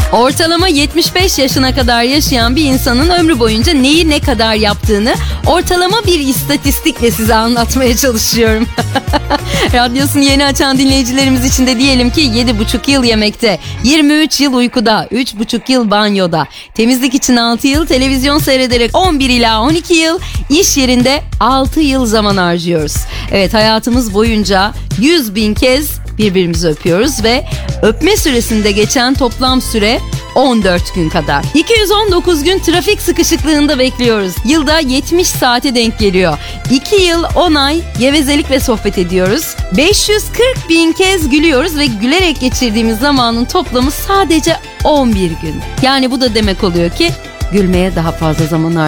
Ortalama 75 yaşına kadar yaşayan bir insanın ömrü boyunca neyi ne kadar yaptığını ortalama bir istatistikle size anlatmaya çalışıyorum. Radyosunu yeni açan dinleyicilerimiz için de diyelim ki 7,5 yıl yemekte, 23 yıl uykuda, 3,5 yıl banyoda, temizlik için 6 yıl, televizyon seyrederek 11 ila 12 yıl, iş yerinde 6 yıl zaman harcıyoruz. Evet, hayatımız boyunca 100.000 kez birbirimizi öpüyoruz ve öpme süresinde geçen toplam süre 14 gün kadar. 219 gün trafik sıkışıklığında bekliyoruz. Yılda 70 saate denk geliyor. 2 yıl 10 ay gevezelik ve sohbet ediyoruz. 540.000 kez gülüyoruz ve gülerek geçirdiğimiz zamanın toplamı sadece 11 gün. Yani bu da demek oluyor ki gülmeye daha fazla zaman harcıyoruz.